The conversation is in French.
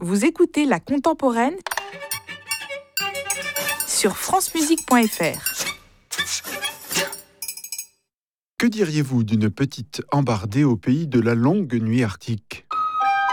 Vous écoutez La Contemporaine sur francemusique.fr. Que diriez-vous d'une petite embardée au pays de la longue nuit arctique ?